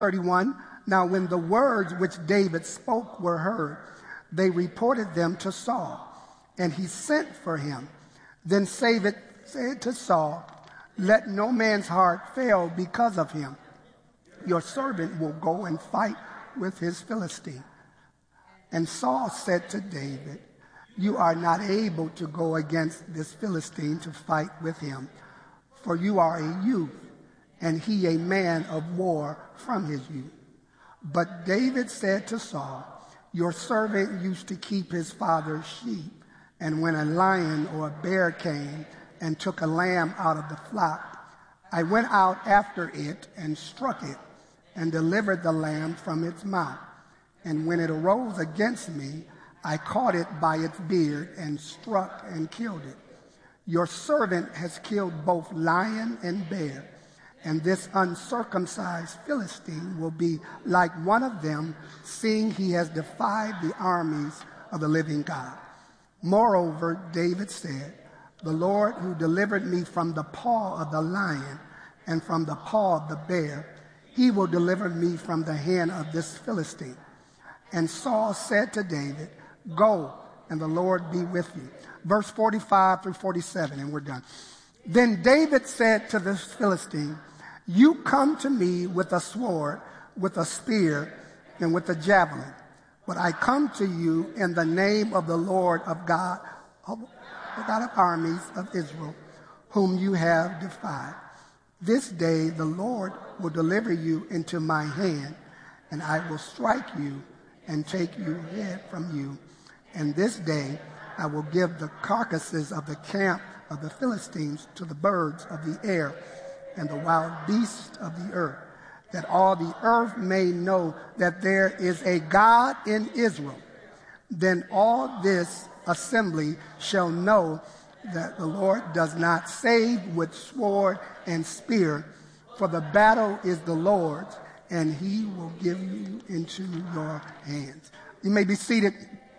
31. Now when the words which David spoke were heard, they reported them to Saul, and he sent for him. Then David said to Saul, let no man's heart fail because of him. Your servant will go and fight with his Philistine. And Saul said to David, you are not able to go against this Philistine to fight with him, for you are a youth, and he a man of war from his youth. But David said to Saul, your servant used to keep his father's sheep, and when a lion or a bear came and took a lamb out of the flock, I went out after it and struck it and delivered the lamb from its mouth. And when it arose against me, I caught it by its beard and struck and killed it. Your servant has killed both lion and bear, and this uncircumcised Philistine will be like one of them, seeing he has defied the armies of the living God. Moreover, David said, the Lord who delivered me from the paw of the lion and from the paw of the bear, he will deliver me from the hand of this Philistine. And Saul said to David, go, and the Lord be with you. Verse 45 through 47, and we're done. Then David said to the Philistine, you come to me with a sword, with a spear, and with a javelin. But I come to you in the name of the Lord of God, the God of armies of Israel, whom you have defied. This day the Lord will deliver you into my hand, and I will strike you and take your head from you. And this day I will give the carcasses of the camp of the Philistines to the birds of the air and the wild beasts of the earth, that all the earth may know that there is a God in Israel. Then all this assembly shall know that the Lord does not save with sword and spear, for the battle is the Lord's, and he will give you into your hands. You may be seated.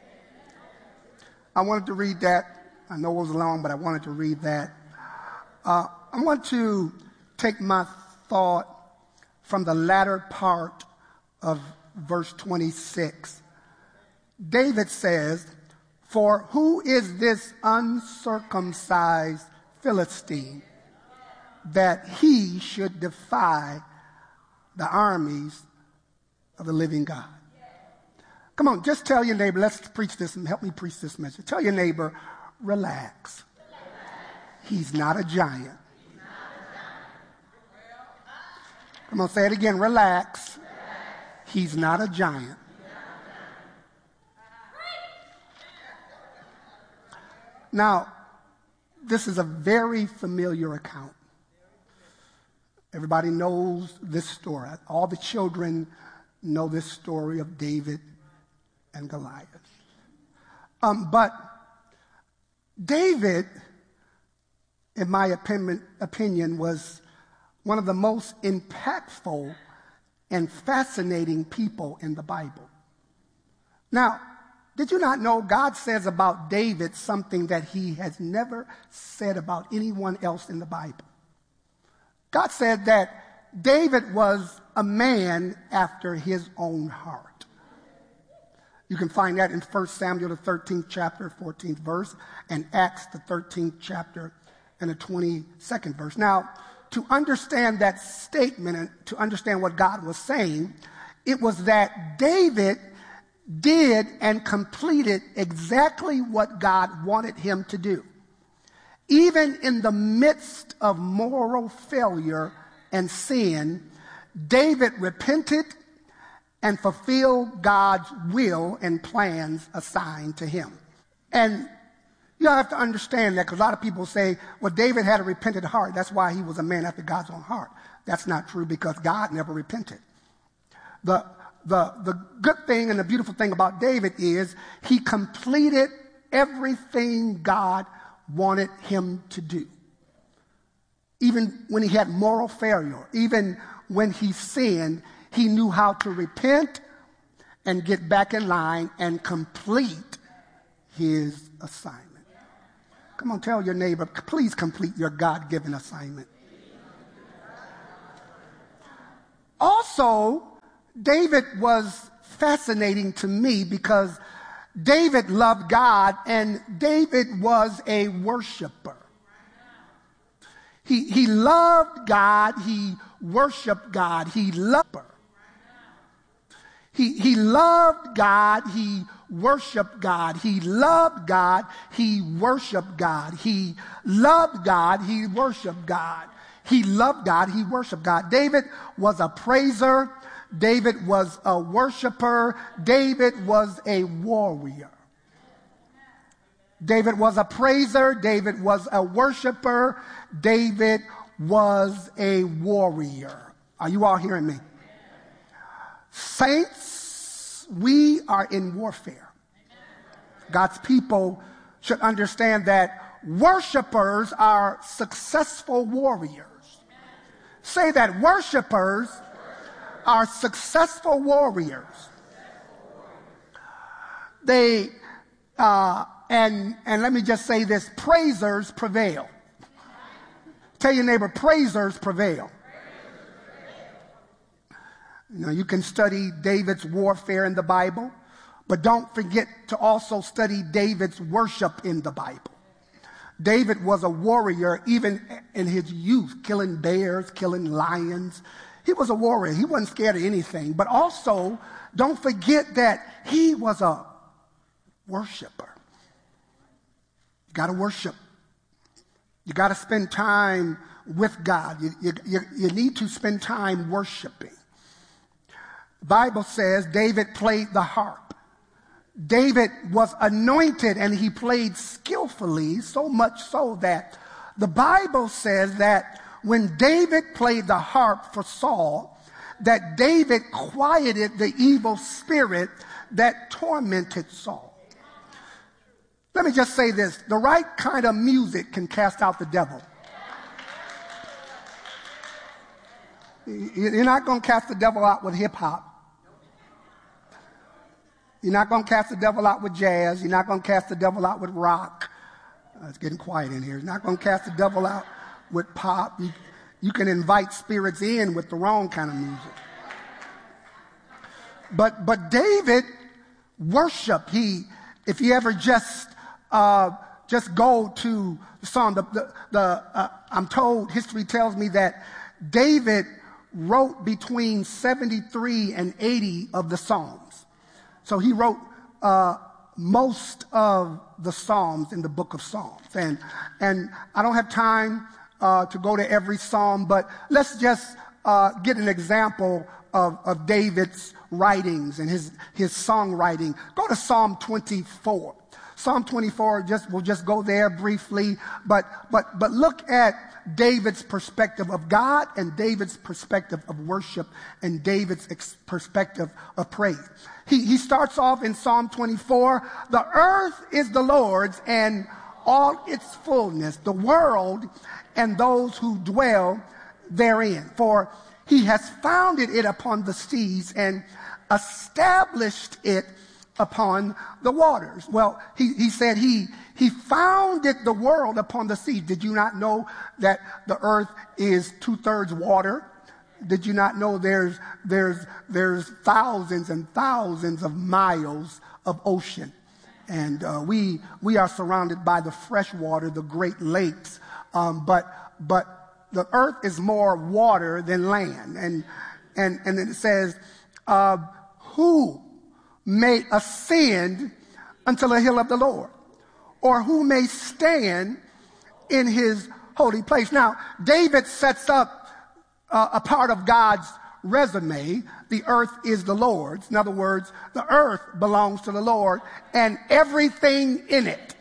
I wanted to read that. I know it was long, but I wanted to read that. I want to take my thought from the latter part of verse 26. David says, for who is this uncircumcised Philistine that he should defy the armies of the living God? Come on, just tell your neighbor, let's preach this and help me preach this message. Tell your neighbor, relax. He's not a giant. Come on, say it again, relax. He's not a giant. Now, this is a very familiar account. Everybody knows this story. All the children know this story of David and Goliath. But David, in my opinion, was one of the most impactful and fascinating people in the Bible. Now, did you not know God says about David something that he has never said about anyone else in the Bible? God said that David was a man after his own heart. You can find that in 1 Samuel, the 13th chapter, 14th verse, and Acts, the 13th chapter, and the 22nd verse. Now, to understand that statement and to understand what God was saying, it was that David did and completed exactly what God wanted him to do. Even in the midst of moral failure and sin, David repented and fulfilled God's will and plans assigned to him. And you have to understand that, because a lot of people say, well, David had a repentant heart. That's why he was a man after God's own heart. That's not true, because God never repented. The good thing and the beautiful thing about David is he completed everything God wanted him to do. Even when he had moral failure, even when he sinned, he knew how to repent and get back in line and complete his assignment. Come on, tell your neighbor, please complete your God-given assignment. Also, David was fascinating to me because David loved God and David was a worshiper. He loved God, he worshiped God, he loved her. He loved God, he worshiped God, he loved God, he worshiped God, he loved God, he worshiped God, he loved God, he worshiped God. David was a praiser, David was a worshiper, David was a warrior. David was a praiser, David was a worshiper, David was a warrior. Are you all hearing me? Saints, we are in warfare. God's people should understand that worshipers are successful warriors. Say that worshipers are successful warriors. They and let me just say this, praisers prevail. Tell your neighbor, praisers prevail. You know, you can study David's warfare in the Bible, but don't forget to also study David's worship in the Bible. David was a warrior even in his youth, killing bears, killing lions. He was a warrior. He wasn't scared of anything. But also, don't forget that he was a worshiper. You got to worship. You got to spend time with God. You need to spend time worshiping. The Bible says David played the harp. David was anointed and he played skillfully, so much so that the Bible says that when David played the harp for Saul, that David quieted the evil spirit that tormented Saul. Let me just say this, the right kind of music can cast out the devil. You're not going to cast the devil out with hip hop. You're not going to cast the devil out with jazz. You're not going to cast the devil out with rock. It's getting quiet in here. You're not going to cast the devil out with pop. You can invite spirits in with the wrong kind of music. But David worshiped. If you ever just go to the Psalm, I'm told, history tells me that David wrote between 73 and 80 of the Psalms. So he wrote most of the Psalms in the book of Psalms. And I don't have time to go to every Psalm, but let's just get an example of David's writings and his songwriting. Go to Psalm 24. Psalm 24, we'll just go there briefly, but look at David's perspective of God and David's perspective of worship and David's perspective of praise. He starts off in Psalm 24, the earth is the Lord's and all its fullness, the world and those who dwell therein. For he has founded it upon the seas and established it upon the waters. Well, he said he founded the world upon the sea. Did you not know that the earth is 2/3 water? Did you not know there's thousands and thousands of miles of ocean? And we are surrounded by the fresh water, the Great Lakes. But the earth is more water than land. And then it says, who may ascend unto the hill of the Lord, or who may stand in his holy place. Now, David sets up a part of God's resume. The earth is the Lord's. In other words, the earth belongs to the Lord and everything in it.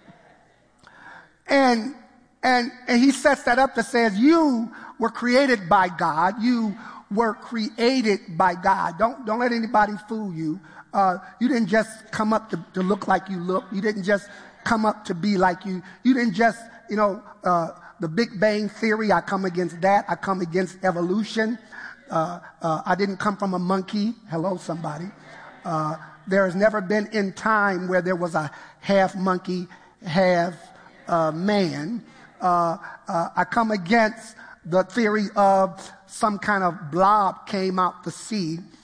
And he sets that up that says, you were created by God. You were created by God. Don't let anybody fool you. You didn't just come up to look like you look. You didn't just come up to be like you. You didn't just, the Big Bang Theory, I come against that. I come against evolution. I didn't come from a monkey. Hello, somebody. There has never been in time where there was a half monkey, half man. I come against the theory of some kind of blob came out the sea